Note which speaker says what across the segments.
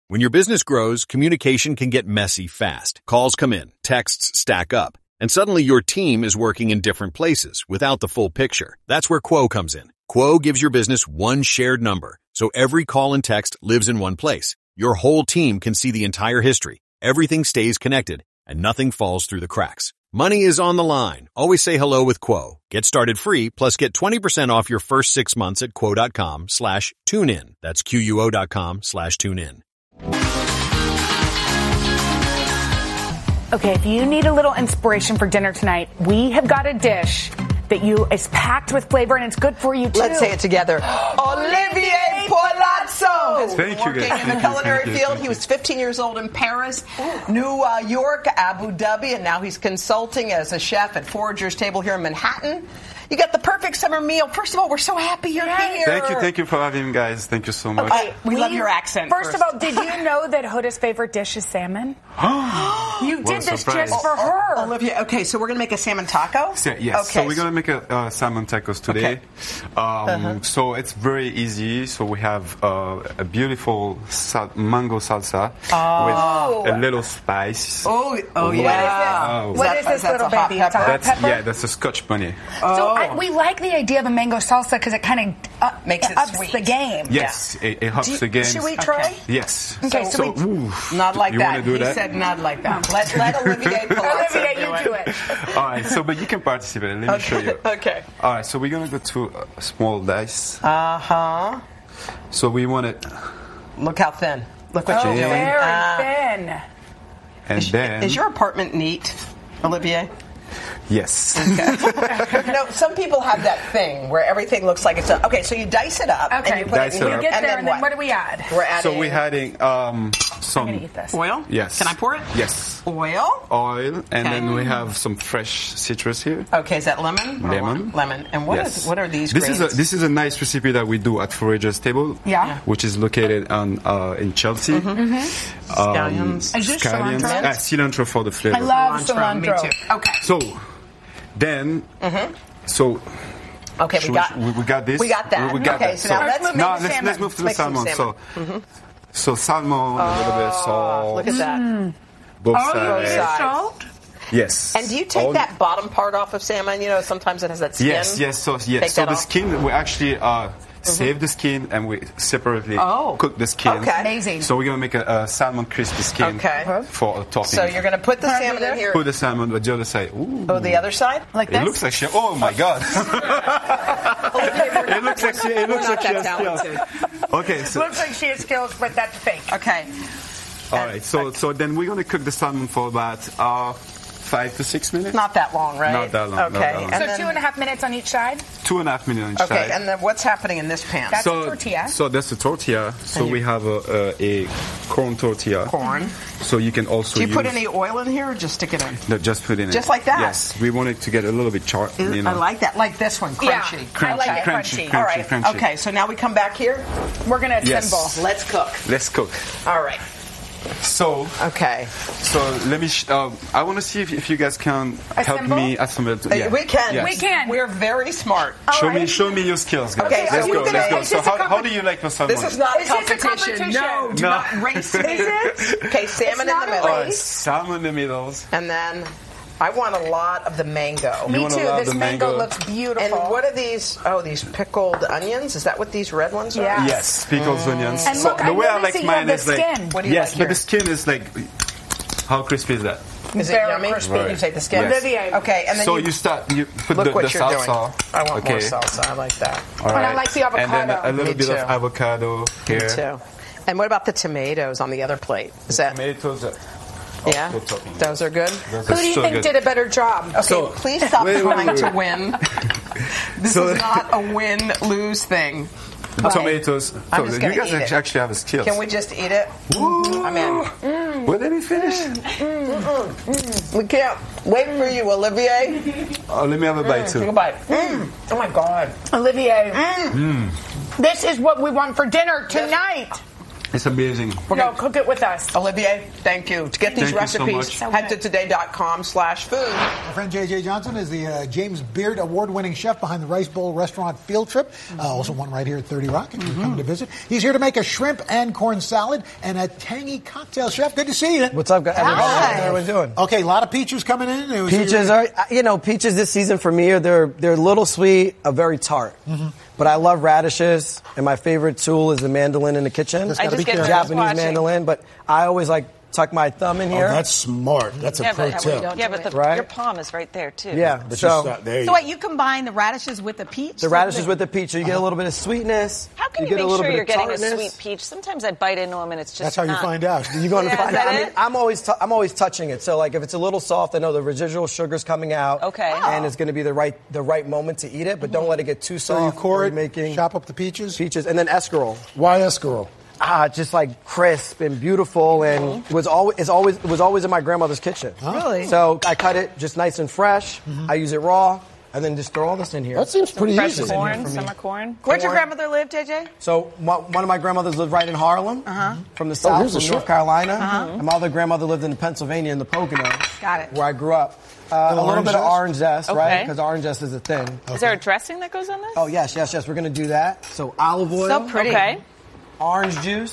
Speaker 1: When your business grows, communication can get messy fast. Calls come in, texts stack up, and suddenly your team is working in different places without the full picture. That's where Quo comes in. Quo gives your business one shared number, so every call and text lives in one place. Your whole team can see the entire history. Everything stays connected, and nothing falls through the cracks. Money is on the line. Always say hello with Quo. Get started free, plus get 20% off your first 6 months at quo.com/tunein. That's QUO.com/tunein.
Speaker 2: Okay, if you need a little inspiration for dinner tonight, we have got a dish that is packed with flavor and it's good for you too.
Speaker 3: Let's say it together. Olivier Paolazzo.
Speaker 4: Thank you,
Speaker 3: Working in the culinary field. He was 15 years old in Paris, New York, Abu Dhabi, and now he's consulting as a chef at Forager's Table here in Manhattan. You got the perfect summer meal. First of all, we're so happy you're here.
Speaker 4: Thank you for having me, guys. Thank you so much.
Speaker 3: We love your accent.
Speaker 2: First of all, did you know that Hoda's favorite dish is salmon? You did this
Speaker 4: surprise.
Speaker 2: just for her.
Speaker 3: Olivia, okay, so we're going to make a salmon taco?
Speaker 4: Yes,
Speaker 3: Okay.
Speaker 4: so we're going to make a salmon tacos today.
Speaker 3: Okay.
Speaker 4: So it's very easy. So we have a beautiful mango salsa with a little spice.
Speaker 3: Oh yeah.
Speaker 2: What is this little baby? It's a hot pepper?
Speaker 4: That's a Scotch bonnet.
Speaker 2: So we like the idea of a mango salsa because it kind of
Speaker 3: makes it
Speaker 2: ups
Speaker 3: sweet.
Speaker 2: the game.
Speaker 4: Yes, it ups the game.
Speaker 2: Should we try?
Speaker 3: Okay.
Speaker 4: Yes.
Speaker 2: Okay, so
Speaker 3: not like
Speaker 4: you
Speaker 3: that.
Speaker 4: want to do
Speaker 3: He
Speaker 4: that?
Speaker 3: said not like that. Let Olivier
Speaker 2: Olivia, you do it.
Speaker 4: All right, but you can participate. Let me show you.
Speaker 3: Okay.
Speaker 4: All right, so we're going to go to a small dice.
Speaker 3: Uh-huh.
Speaker 4: So we want it.
Speaker 3: Look how thin. Look what you're doing.
Speaker 2: Very thin.
Speaker 4: And then.
Speaker 3: Is your apartment neat, Olivier?
Speaker 4: Yes.
Speaker 3: Okay. No, some people have that thing where everything looks like it's okay. So you dice it up.
Speaker 2: Okay,
Speaker 3: and you put
Speaker 4: dice
Speaker 3: it
Speaker 4: it
Speaker 3: in
Speaker 4: up.
Speaker 2: We get there,
Speaker 3: then
Speaker 2: and then what do we add?
Speaker 3: We're adding.
Speaker 4: So we're adding
Speaker 2: I'm
Speaker 4: some
Speaker 2: going to eat this.
Speaker 3: oil.
Speaker 4: Yes.
Speaker 3: Can I pour it?
Speaker 4: Yes.
Speaker 3: Oil.
Speaker 4: Oil, and then we have some fresh citrus here.
Speaker 3: Okay, is that lemon?
Speaker 4: Lemon.
Speaker 3: Lemon. And what are these?
Speaker 4: This
Speaker 3: grains?
Speaker 4: is a nice recipe that we do at Forager's Table.
Speaker 2: Yeah.
Speaker 4: Which is located in Chelsea.
Speaker 3: Scallions.
Speaker 2: Is this
Speaker 4: Scallions.
Speaker 2: cilantro?
Speaker 4: Cilantro for the flavor.
Speaker 2: I love cilantro.
Speaker 3: Me too. Okay.
Speaker 4: So, then, so.
Speaker 3: Okay, we
Speaker 4: got this.
Speaker 3: We got that.
Speaker 4: We got
Speaker 3: okay,
Speaker 4: that.
Speaker 3: so now
Speaker 4: let's move to the salmon. So salmon, a little bit of salt.
Speaker 3: Look at that.
Speaker 4: Both
Speaker 3: Both
Speaker 4: sides.
Speaker 3: sides.
Speaker 4: Yes.
Speaker 3: And do you take that bottom part off of salmon? You know, sometimes it has that skin.
Speaker 4: Yes. So
Speaker 3: Take
Speaker 4: so
Speaker 3: that
Speaker 4: the
Speaker 3: off?
Speaker 4: skin, we actually save the skin and we separately cook the skin.
Speaker 3: Okay.
Speaker 2: Amazing.
Speaker 4: So we're gonna make a salmon crispy skin for a topping.
Speaker 3: So you're gonna put the salmon in here.
Speaker 4: Put the salmon, but the other side. Ooh.
Speaker 3: Oh, the other side?
Speaker 2: Like this?
Speaker 4: It looks like she. Oh my God! It looks like she. It looks like she has skills. Okay, so
Speaker 2: Looks like she has skills, but that's fake.
Speaker 3: Okay.
Speaker 4: all right. So then we're gonna cook the salmon for about 5 to 6 minutes.
Speaker 3: Not that long, right?
Speaker 4: Not that long,
Speaker 3: Okay.
Speaker 4: not that long.
Speaker 3: And
Speaker 2: So
Speaker 3: then,
Speaker 2: 2.5 minutes on each side?
Speaker 4: 2.5 minutes on each
Speaker 3: okay,
Speaker 4: side.
Speaker 3: and then what's happening in this pan?
Speaker 2: That's a tortilla.
Speaker 4: So that's a tortilla. So we have a corn tortilla.
Speaker 3: Corn.
Speaker 4: So you can also
Speaker 3: Do you put
Speaker 4: use-
Speaker 3: any oil in here or just stick it in?
Speaker 4: No, just put in
Speaker 3: Just
Speaker 4: it.
Speaker 3: like that?
Speaker 4: Yes. We want it to get a little bit charred. You know.
Speaker 3: I like that. Like this one, crunchy.
Speaker 2: Yeah, I like it crunchy.
Speaker 3: All right.
Speaker 4: crunchy.
Speaker 3: Okay, so now we come back here.
Speaker 2: We're going to
Speaker 4: Yes.
Speaker 2: assemble.
Speaker 3: Let's cook.
Speaker 4: Let's cook.
Speaker 3: All right.
Speaker 4: So
Speaker 3: Okay.
Speaker 4: let me. I want to see if you guys can help
Speaker 2: Assemble?
Speaker 4: me assemble. Yeah.
Speaker 3: We can.
Speaker 4: Yes.
Speaker 2: We can.
Speaker 3: We're very smart.
Speaker 4: Show me your skills, guys.
Speaker 3: Okay, so
Speaker 4: let's
Speaker 3: you
Speaker 4: go.
Speaker 3: can-
Speaker 4: Let's go.
Speaker 3: is
Speaker 4: So
Speaker 3: this a
Speaker 4: how do you like your salmon?
Speaker 3: This is not
Speaker 2: Is this a
Speaker 3: competition.
Speaker 2: competition?
Speaker 3: No, do
Speaker 4: No.
Speaker 3: not race me.
Speaker 2: Is it?
Speaker 3: Okay, salmon
Speaker 2: It's
Speaker 3: in the
Speaker 2: not a
Speaker 3: middle.
Speaker 2: race.
Speaker 4: Salmon in the middles.
Speaker 3: And then I want a lot of the mango.
Speaker 4: You
Speaker 2: Me
Speaker 4: want a
Speaker 2: too.
Speaker 4: lot of
Speaker 2: This
Speaker 4: the
Speaker 2: mango
Speaker 4: mango.
Speaker 2: looks beautiful.
Speaker 3: And what are these? Oh, these pickled onions? Is that what these red ones are?
Speaker 2: Yeah.
Speaker 4: Yes, pickled onions.
Speaker 2: And
Speaker 4: so
Speaker 2: look,
Speaker 4: the
Speaker 2: I
Speaker 4: way I
Speaker 2: noticed
Speaker 4: like
Speaker 2: that you
Speaker 4: mine
Speaker 2: have the
Speaker 4: is like
Speaker 2: skin.
Speaker 3: What do you
Speaker 4: yes,
Speaker 3: like
Speaker 4: but
Speaker 3: here?
Speaker 4: the skin is like how crispy is that?
Speaker 3: Is it
Speaker 2: Very
Speaker 3: yummy?
Speaker 2: crispy.
Speaker 4: Right.
Speaker 3: You take the skin?
Speaker 4: Yes.
Speaker 2: Olivier.
Speaker 3: Okay, and then
Speaker 4: So
Speaker 3: you
Speaker 4: you put
Speaker 3: look
Speaker 4: the
Speaker 3: what you're
Speaker 4: salsa.
Speaker 3: doing. I want
Speaker 4: okay.
Speaker 3: more salsa. I like that.
Speaker 4: All
Speaker 2: And I
Speaker 4: right.
Speaker 2: like the
Speaker 4: And then
Speaker 2: avocado.
Speaker 4: a little
Speaker 3: Me
Speaker 4: bit
Speaker 3: too.
Speaker 4: of avocado here.
Speaker 3: Me too. And what about the tomatoes on the other plate? Is that
Speaker 4: Tomatoes.
Speaker 3: yeah?
Speaker 4: good topping.
Speaker 3: Those are good.
Speaker 4: Those
Speaker 2: Who
Speaker 4: are
Speaker 2: do you
Speaker 4: so
Speaker 2: think
Speaker 4: good.
Speaker 2: did a better job?
Speaker 3: Okay,
Speaker 4: So-
Speaker 3: please stop
Speaker 4: wait,
Speaker 3: trying to
Speaker 4: wait.
Speaker 3: win. This
Speaker 4: So-
Speaker 3: is not a win-lose thing.
Speaker 4: Tomatoes.
Speaker 3: I'm
Speaker 4: So
Speaker 3: just
Speaker 4: you
Speaker 3: gonna
Speaker 4: guys
Speaker 3: eat it.
Speaker 4: actually have a skill.
Speaker 3: Can we just eat it? I'm in.
Speaker 4: Well, let me finish.
Speaker 3: We can't wait for you, Olivier.
Speaker 4: Oh, let me have a bite
Speaker 3: Take a
Speaker 4: too.
Speaker 3: bite. Oh my God.
Speaker 2: Olivier, this is what we want for dinner tonight.
Speaker 4: It's amazing.
Speaker 2: No, cook it with us.
Speaker 3: Olivier, thank you. To get these
Speaker 4: Thank you so
Speaker 3: recipes,
Speaker 4: much.
Speaker 3: head to today.com/food.
Speaker 5: My friend J.J. Johnson is the James Beard award-winning chef behind the Rice Bowl Restaurant Field Trip. Also one right here at 30 Rock if you're coming to visit. He's here to make a shrimp and corn salad and a tangy cocktail. Chef, good to see you.
Speaker 6: What's up, guys? How's everyone doing?
Speaker 5: Okay, a lot of peaches coming in.
Speaker 6: Peaches are, peaches this season for me, they're a little sweet, very tart. But I love radishes, and my favorite tool is the mandolin in the kitchen.
Speaker 5: I just get
Speaker 6: Japanese mandolin, but I always tuck my thumb in here.
Speaker 7: Oh, that's smart. That's a pro tip.
Speaker 8: Yeah, but your palm is right there, too.
Speaker 6: Yeah.
Speaker 7: So
Speaker 9: wait, you combine the radishes with the peach?
Speaker 6: The radishes with the peach, so you get a little bit of sweetness.
Speaker 8: How can you make sure you're getting a sweet peach? Sometimes I bite into them and it's just
Speaker 5: That's how you find out.
Speaker 6: You're going to find out. I mean, I'm always touching it. So if it's a little soft, I know the residual sugar's coming out.
Speaker 8: Okay.
Speaker 6: And it's going to be the right moment to eat it, but don't let it get too soft.
Speaker 5: So you core it, chop up the peaches?
Speaker 6: Peaches, and then escarole.
Speaker 7: Why escarole?
Speaker 6: Just crisp and beautiful, and it was always in my grandmother's kitchen.
Speaker 9: Really?
Speaker 6: So I cut it just nice and fresh. I use it raw, and then just throw all this in here.
Speaker 7: That seems pretty
Speaker 8: fresh
Speaker 7: easy.
Speaker 8: corn, summer corn.
Speaker 9: Where'd your grandmother live, JJ?
Speaker 6: So one of my grandmothers lived right in Harlem, from the south, from North Carolina. And my other grandmother lived in Pennsylvania in the Poconos.
Speaker 9: Got it.
Speaker 6: Where I grew up. A little bit of orange zest, right? Because orange zest is a thing.
Speaker 8: Is there a dressing that goes on this?
Speaker 6: Oh, yes. We're going to do that. So olive oil.
Speaker 9: So pretty.
Speaker 8: Okay.
Speaker 6: Orange juice.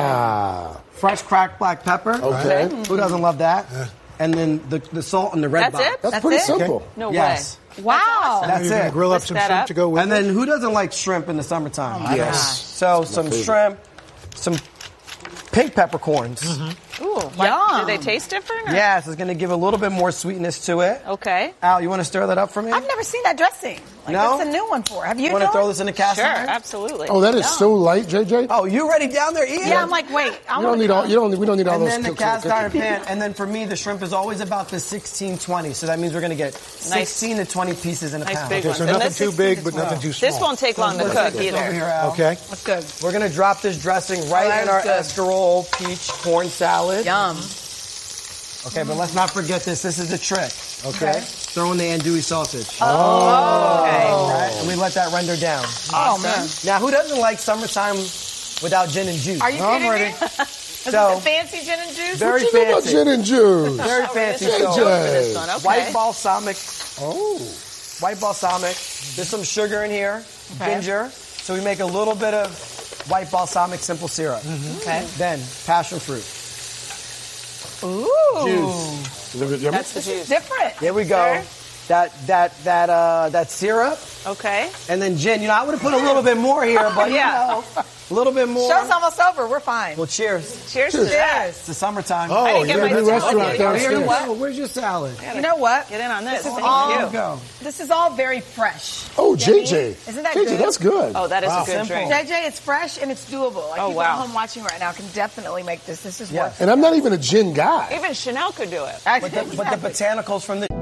Speaker 7: Fresh
Speaker 6: cracked black pepper.
Speaker 7: Okay.
Speaker 6: Who doesn't love that? And then the salt and the red box.
Speaker 8: That's it?
Speaker 7: That's pretty
Speaker 9: it?
Speaker 7: simple.
Speaker 8: No
Speaker 6: Yes.
Speaker 8: way.
Speaker 9: Wow.
Speaker 6: That's
Speaker 5: You're going to
Speaker 6: it.
Speaker 5: grill up
Speaker 8: Whisk
Speaker 5: some
Speaker 8: that
Speaker 5: shrimp
Speaker 8: up.
Speaker 5: to go with
Speaker 6: And
Speaker 5: it?
Speaker 6: then who doesn't like shrimp in the summertime?
Speaker 7: Yes.
Speaker 6: So some shrimp, some pink peppercorns.
Speaker 8: Ooh,
Speaker 9: Yum.
Speaker 8: do they taste different? Or?
Speaker 6: Yes, it's going to give a little bit more sweetness to it.
Speaker 8: Okay.
Speaker 6: Al, you want to stir that up for me?
Speaker 9: I've never seen that dressing.
Speaker 6: No?
Speaker 9: That's a new one for. Have you?
Speaker 6: You want to
Speaker 9: Dylan?
Speaker 6: throw this in the cast
Speaker 8: Sure,
Speaker 6: iron?
Speaker 8: absolutely.
Speaker 7: Oh, that is so light, JJ.
Speaker 6: Oh, you already down there eating?
Speaker 9: Yeah, I'm like, wait.
Speaker 7: We don't need all
Speaker 6: And
Speaker 7: those
Speaker 6: then the
Speaker 7: cooks.
Speaker 6: cast iron pan. And then for me, the shrimp is always about the 16-20. So that means we're going to get 16 to 20 pieces in a
Speaker 8: Nice
Speaker 6: pound.
Speaker 8: big
Speaker 5: Okay, so
Speaker 8: And
Speaker 5: nothing
Speaker 8: this
Speaker 5: too
Speaker 8: is-
Speaker 5: big, but nothing too small.
Speaker 8: This won't take long to
Speaker 6: Let's
Speaker 8: cook
Speaker 6: get this over
Speaker 8: either.
Speaker 6: here, Al.
Speaker 5: Okay.
Speaker 9: That's good.
Speaker 6: We're going to drop this dressing right in our escarole peach corn salad.
Speaker 9: Yum.
Speaker 6: Okay, but let's not forget this. This is the trick. Okay? Throw in the andouille sausage.
Speaker 8: Okay.
Speaker 6: Right? And we let that render down.
Speaker 9: Oh, man.
Speaker 6: Now, who doesn't like summertime without gin and juice?
Speaker 9: Are you
Speaker 6: I'm
Speaker 9: kidding
Speaker 6: ready.
Speaker 9: me? Is
Speaker 6: So,
Speaker 9: it fancy gin and juice?
Speaker 6: very
Speaker 7: What you know about
Speaker 6: fancy.
Speaker 7: gin and juice?
Speaker 6: Very fancy.
Speaker 8: This is
Speaker 6: So,
Speaker 8: so for this one. Okay.
Speaker 6: white balsamic.
Speaker 7: Oh.
Speaker 6: White balsamic. There's some sugar in here. Ginger. So we make a little bit of white balsamic simple syrup.
Speaker 9: Okay.
Speaker 6: Then passion fruit.
Speaker 9: Ooh.
Speaker 6: Juice.
Speaker 8: That's the juice.
Speaker 9: Different.
Speaker 6: Here we go. That syrup.
Speaker 8: Okay.
Speaker 6: And then gin. I would have put a little bit more here, but
Speaker 8: Yeah.
Speaker 6: a little bit more.
Speaker 9: Show's almost over. We're fine.
Speaker 6: Well, cheers.
Speaker 8: Cheers to that.
Speaker 6: It's the summertime.
Speaker 7: Oh,
Speaker 8: get
Speaker 7: you got
Speaker 8: my
Speaker 7: a new
Speaker 8: salad
Speaker 7: restaurant
Speaker 8: yet.
Speaker 7: downstairs.
Speaker 6: Where's your salad?
Speaker 9: You know what?
Speaker 8: Get in on this.
Speaker 9: This is
Speaker 8: Thank
Speaker 9: all-
Speaker 8: you.
Speaker 6: Here we go.
Speaker 9: This is all very fresh.
Speaker 7: Oh, JJ.
Speaker 9: Isn't that
Speaker 7: JJ,
Speaker 9: good?
Speaker 7: that's good.
Speaker 8: Oh, that is a good
Speaker 6: Simple.
Speaker 8: drink.
Speaker 9: JJ, it's fresh and it's doable. Like
Speaker 8: Oh,
Speaker 9: people
Speaker 8: wow.
Speaker 9: at home watching right now can definitely make this. This is
Speaker 6: Yeah.
Speaker 9: worth it.
Speaker 7: And I'm not even a gin guy.
Speaker 8: Even Chanel could do it.
Speaker 6: But the botanicals from the...